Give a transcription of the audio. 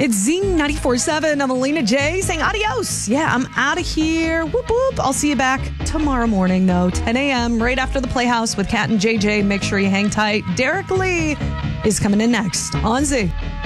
It's Zine 94.7. I'm Alina J saying adios. Yeah, I'm out of here. Whoop, whoop. I'll see you back tomorrow morning, though. 10 a.m. right after the Playhouse with Kat and JJ. Make sure you hang tight. Derek Lee is coming in next on Z.